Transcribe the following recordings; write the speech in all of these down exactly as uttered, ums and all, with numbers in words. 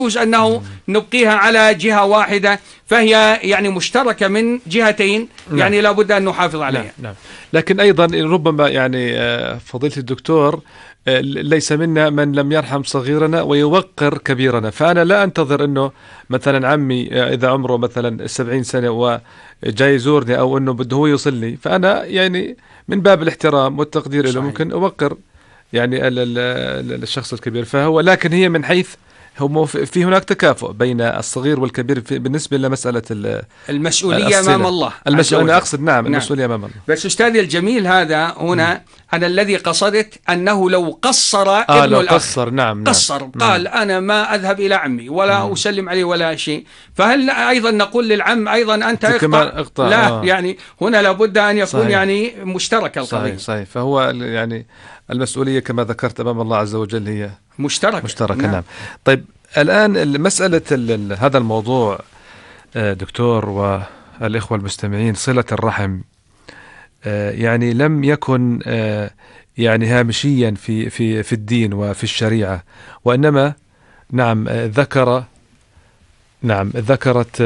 يجوز أنه نبقيها على جهة واحدة، فهي يعني مشتركة من جهتين، يعني نعم. لابد أن نحافظ عليها. نعم. نعم. لكن أيضا ربما يعني فضيلة الدكتور ليس منا من لم يرحم صغيرنا ويوقر كبيرنا، فأنا لا أنتظر أنه مثلا عمي إذا عمره مثلا سبعين سنة وجاي يزورني أو أنه بده هو يوصلني، فأنا يعني من باب الاحترام والتقدير له ممكن أوقر يعني الشخص الكبير. فهو لكن هي من حيث هم في هناك تكافؤ بين الصغير والكبير بالنسبة لمسألة المسؤولية أمام الله. المسؤولية أنا أقصد نعم, نعم المسؤولية أمام الله. بس أستاذي الجميل هذا هنا م. أنا الذي قصدت أنه لو قصر آه ابن لو الأخ قصر نعم قصر نعم. قال أنا ما أذهب إلى عمي ولا م. أسلم عليه ولا شيء، فهل أيضا نقول للعم أيضا أنت اقطع؟ اقطع لا آه. يعني هنا لابد أن يكون صحيح. يعني مشترك القضية. صحيح صحيح. فهو يعني المسؤولية كما ذكرت أمام الله عز وجل هي مشتركة مشتركة نعم. نعم. طيب الآن مسألة هذا الموضوع دكتور والإخوة المستمعين، صلة الرحم يعني لم يكن يعني هامشيا في في في الدين وفي الشريعة، وإنما نعم ذكر نعم ذكرت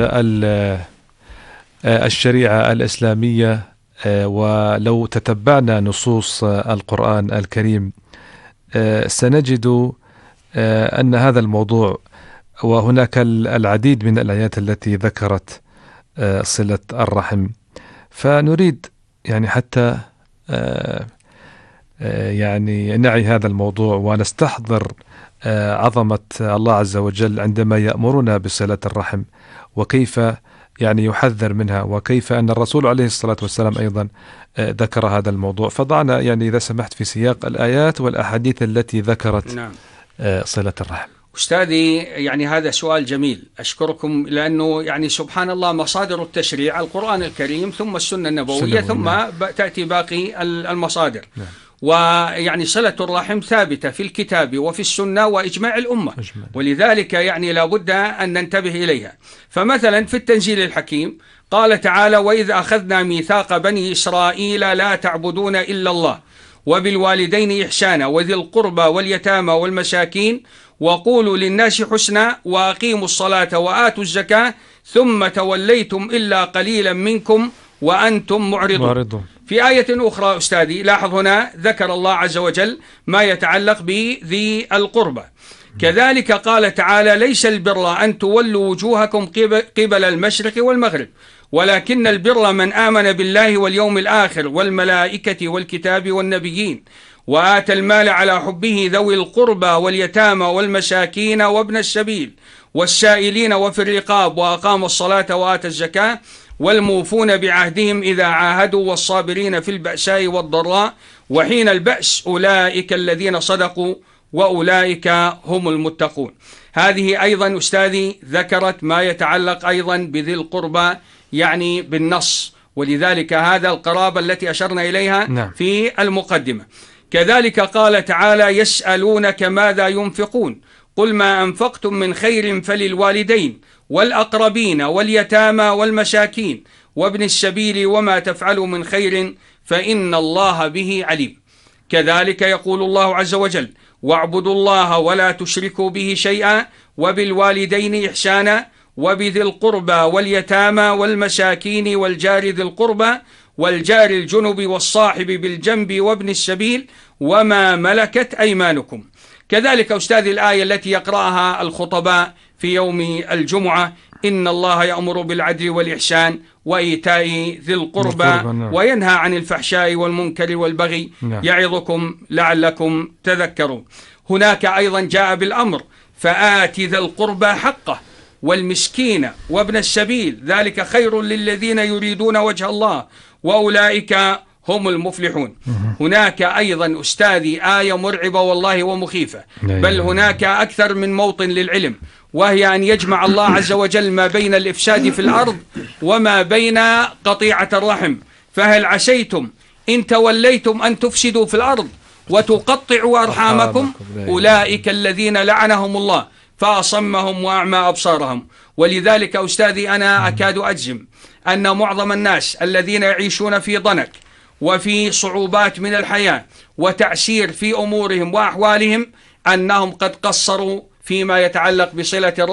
الشريعة الإسلامية. ولو تتبعنا نصوص القرآن الكريم سنجد أن هذا الموضوع، وهناك العديد من الآيات التي ذكرت صلة الرحم، فنريد يعني حتى يعني نعي هذا الموضوع ونستحضر عظمة الله عز وجل عندما يأمرنا بصلة الرحم، وكيف يعني يحذر منها، وكيف أن الرسول عليه الصلاة والسلام أيضا ذكر هذا الموضوع. فضعنا يعني إذا سمحت في سياق الآيات والأحاديث التي ذكرت نعم. صلة الرحم. أستاذي يعني هذا سؤال جميل، أشكركم، لأنه يعني سبحان الله مصادر التشريع القرآن الكريم ثم السنة النبوية ثم نعم. تأتي باقي المصادر نعم. ويعني صلة الرحم ثابتة في الكتاب وفي السنة وإجماع الأمة أجمل. ولذلك يعني لابد أن ننتبه إليها. فمثلا في التنزيل الحكيم قال تعالى: وإذ أخذنا ميثاق بني إسرائيل لا تعبدون إلا الله وبالوالدين إحسانا وذي القربى واليتامى والمساكين وقولوا للناس حسنا وأقيموا الصلاة وآتوا الزكاة ثم توليتم إلا قليلا منكم وأنتم معرضون, معرضون. في آية أخرى أستاذي لاحظ هنا ذكر الله عز وجل ما يتعلق بذي القربى. كذلك قال تعالى: ليس البر أن تولوا وجوهكم قبل المشرق والمغرب ولكن البر من آمن بالله واليوم الآخر والملائكة والكتاب والنبيين وآتى المال على حبه ذوي القربى واليتامى والمساكين وابن السبيل والسائلين وفي الرقاب وأقام الصلاة وآتى الزكاة والموفون بعهدهم إذا عاهدوا والصابرين في البأساء والضراء وحين البأس أولئك الذين صدقوا وأولئك هم المتقون. هذه أيضا أستاذي ذكرت ما يتعلق أيضا بذي القربى يعني بالنص، ولذلك هذا القرابة التي أشرنا إليها نعم. في المقدمة. كذلك قال تعالى: يسألونك ماذا ينفقون قل ما أنفقتم من خير فللوالدين والأقربين واليتامى والمساكين وابن السبيل وما تفعلوا من خير فإن الله به عليم. كذلك يقول الله عز وجل: واعبدوا الله ولا تشركوا به شيئا وبالوالدين إحسانا وبذي القربى واليتامى والمساكين والجار ذي القربى والجار الجنب والصاحب بالجنب وابن السبيل وما ملكت أيمانكم. كذلك أستاذ الآية التي يقرأها الخطباء في يوم الجمعة: إن الله يأمر بالعدل والإحسان وإيتاء ذي القربى وينهى عن الفحشاء والمنكر والبغي يعظكم لعلكم تذكرون. هناك أيضا جاء بالأمر: فآت ذا القربى حقه والمسكين وابن السبيل ذلك خير للذين يريدون وجه الله وأولئك هم المفلحون. هناك أيضا أستاذي آية مرعبة والله ومخيفة، بل هناك أكثر من موطن للعلم، وهي أن يجمع الله عز وجل ما بين الإفساد في الأرض وما بين قطيعة الرحم. فهل عسيتم إن توليتم أن تفسدوا في الأرض وتقطعوا أرحامكم أولئك الذين لعنهم الله فأصمهم وأعمى أبصارهم. ولذلك أستاذي أنا أكاد أجزم أن معظم الناس الذين يعيشون في ضنك وفي صعوبات من الحياة وتعسير في أمورهم وأحوالهم أنهم قد قصروا فيما يتعلق بصلة